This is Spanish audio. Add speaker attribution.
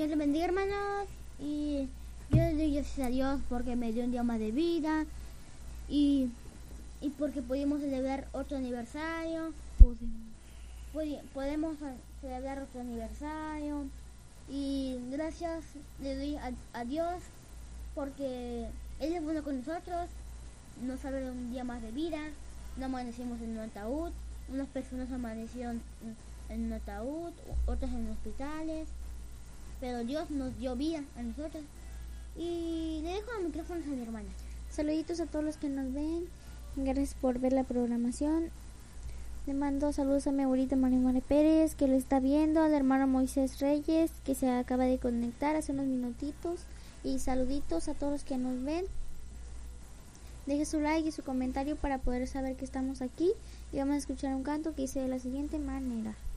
Speaker 1: Dios le bendiga, hermanos. Y yo le doy gracias a Dios porque me dio un día más de vida. Y porque pudimos celebrar otro aniversario. Podemos celebrar otro aniversario. Y gracias le doy a Dios porque Él es bueno con nosotros. Nos ha dado un día más de vida. No amanecimos en un ataúd. Unas personas amanecieron en un ataúd, otras en hospitales. Pero Dios nos dio vida a nosotros. Y le dejo los micrófonos a mi hermana.
Speaker 2: Saluditos a todos los que nos ven. Gracias por ver la programación. Le mando saludos a mi abuelita María Pérez, que lo está viendo, al hermano Moisés Reyes, que se acaba de conectar hace unos minutitos. Y saluditos a todos los que nos ven. Deje su like y su comentario para poder saber que estamos aquí. Y vamos a escuchar un canto que dice de la siguiente manera.